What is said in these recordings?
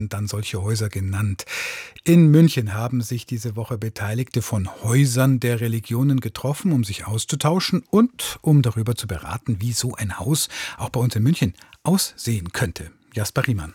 dann solche Häuser genannt. In München haben sich diese Woche Beteiligte von Häusern der Religionen getroffen, um sich auszutauschen und um darüber zu beraten, wie so ein Haus auch bei uns in München aussehen könnte. Jasper Riemann.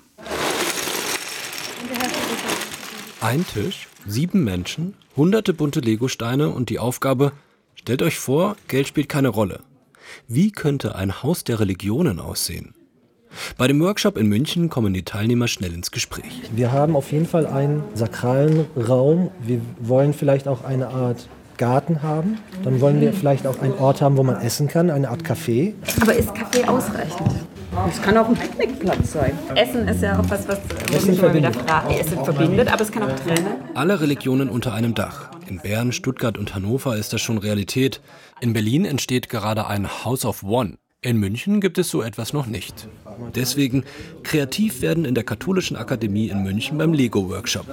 Ein Tisch, 7 Menschen, hunderte bunte Legosteine und die Aufgabe: Stellt euch vor, Geld spielt keine Rolle. Wie könnte ein Haus der Religionen aussehen? Bei dem Workshop in München kommen die Teilnehmer schnell ins Gespräch. Wir haben auf jeden Fall einen sakralen Raum. Wir wollen vielleicht auch eine Art Garten haben. Dann wollen wir vielleicht auch einen Ort haben, wo man essen kann, eine Art Café. Aber ist Café ausreichend? Es kann auch ein Picknickplatz sein. Essen ist ja auch was mich immer wieder fragt. Essen verbindet, aber es kann auch trennen. Alle Religionen unter einem Dach. In Bern, Stuttgart und Hannover ist das schon Realität. In Berlin entsteht gerade ein House of One. In München gibt es so etwas noch nicht. Deswegen kreativ werden in der Katholischen Akademie in München beim Lego-Workshop.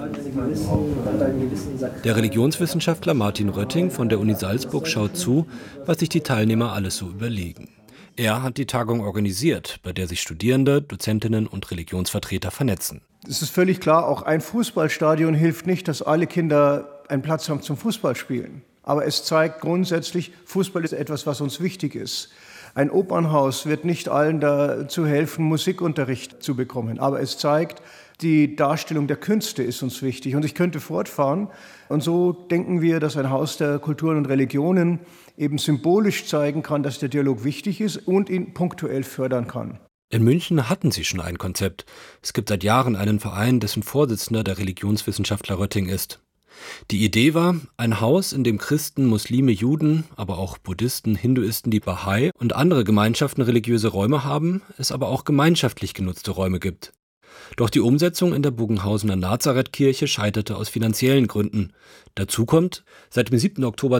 Der Religionswissenschaftler Martin Rötting von der Uni Salzburg schaut zu, was sich die Teilnehmer alles so überlegen. Er hat die Tagung organisiert, bei der sich Studierende, Dozentinnen und Religionsvertreter vernetzen. Es ist völlig klar, auch ein Fußballstadion hilft nicht, dass alle Kinder einen Platz haben zum Fußballspielen. Aber es zeigt grundsätzlich, Fußball ist etwas, was uns wichtig ist. Ein Opernhaus wird nicht allen dazu helfen, Musikunterricht zu bekommen. Aber es zeigt, die Darstellung der Künste ist uns wichtig. Und ich könnte fortfahren. Und so denken wir, dass ein Haus der Kulturen und Religionen eben symbolisch zeigen kann, dass der Dialog wichtig ist und ihn punktuell fördern kann. In München hatten sie schon ein Konzept. Es gibt seit Jahren einen Verein, dessen Vorsitzender der Religionswissenschaftler Rötting ist. Die Idee war, ein Haus, in dem Christen, Muslime, Juden, aber auch Buddhisten, Hinduisten, die Bahai und andere Gemeinschaften religiöse Räume haben, es aber auch gemeinschaftlich genutzte Räume gibt. Doch die Umsetzung in der Bogenhausener Nazarethkirche scheiterte aus finanziellen Gründen. Dazu kommt, seit dem 7. Oktober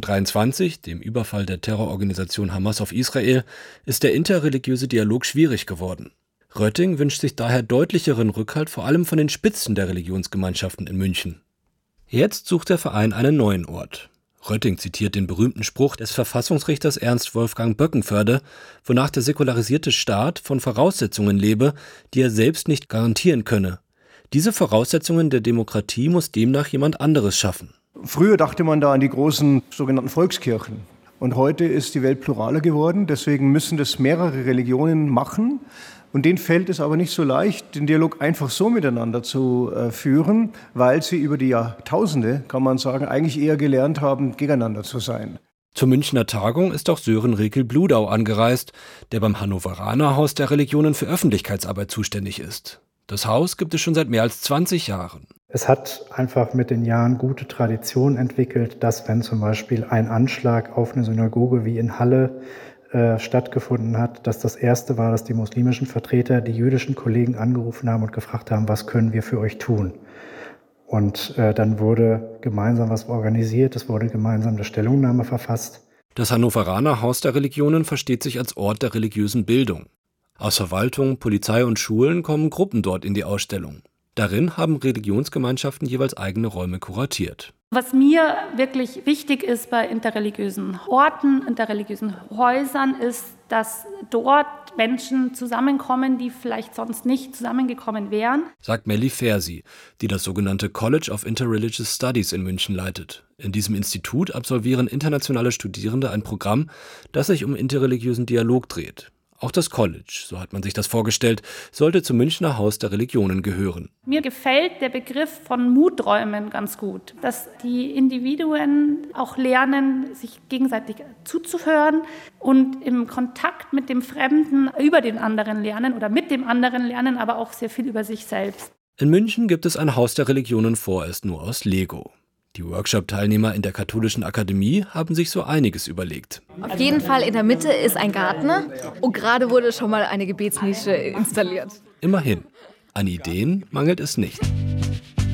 2023, dem Überfall der Terrororganisation Hamas auf Israel, ist der interreligiöse Dialog schwierig geworden. Rötting wünscht sich daher deutlicheren Rückhalt, vor allem von den Spitzen der Religionsgemeinschaften in München. Jetzt sucht der Verein einen neuen Ort. Rötting zitiert den berühmten Spruch des Verfassungsrichters Ernst Wolfgang Böckenförde, wonach der säkularisierte Staat von Voraussetzungen lebe, die er selbst nicht garantieren könne. Diese Voraussetzungen der Demokratie muss demnach jemand anderes schaffen. Früher dachte man da an die großen sogenannten Volkskirchen. Und heute ist die Welt pluraler geworden. Deswegen müssen das mehrere Religionen machen. Und denen fällt es aber nicht so leicht, den Dialog einfach so miteinander zu führen, weil sie über die Jahrtausende, kann man sagen, eigentlich eher gelernt haben, gegeneinander zu sein. Zur Münchner Tagung ist auch Sören Rekel-Bludau angereist, der beim Hannoveraner Haus der Religionen für Öffentlichkeitsarbeit zuständig ist. Das Haus gibt es schon seit mehr als 20 Jahren. Es hat einfach mit den Jahren gute Tradition entwickelt, dass wenn zum Beispiel ein Anschlag auf eine Synagoge wie in Halle stattgefunden hat, dass das erste war, dass die muslimischen Vertreter die jüdischen Kollegen angerufen haben und gefragt haben, was können wir für euch tun? Und dann wurde gemeinsam was organisiert, es wurde gemeinsam eine Stellungnahme verfasst. Das Hannoveraner Haus der Religionen versteht sich als Ort der religiösen Bildung. Aus Verwaltung, Polizei und Schulen kommen Gruppen dort in die Ausstellung. Darin haben Religionsgemeinschaften jeweils eigene Räume kuratiert. Was mir wirklich wichtig ist bei interreligiösen Orten, interreligiösen Häusern, ist, dass dort Menschen zusammenkommen, die vielleicht sonst nicht zusammengekommen wären. Sagt Melli Fersi, die das sogenannte College of Interreligious Studies in München leitet. In diesem Institut absolvieren internationale Studierende ein Programm, das sich um interreligiösen Dialog dreht. Auch das College, so hat man sich das vorgestellt, sollte zum Münchner Haus der Religionen gehören. Mir gefällt der Begriff von Muträumen ganz gut, dass die Individuen auch lernen, sich gegenseitig zuzuhören und im Kontakt mit dem Fremden über den anderen lernen oder mit dem anderen lernen, aber auch sehr viel über sich selbst. In München gibt es ein Haus der Religionen vorerst nur aus Lego. Die Workshop-Teilnehmer in der Katholischen Akademie haben sich so einiges überlegt. Auf jeden Fall in der Mitte ist ein Garten und gerade wurde schon mal eine Gebetsnische installiert. Immerhin, an Ideen mangelt es nicht.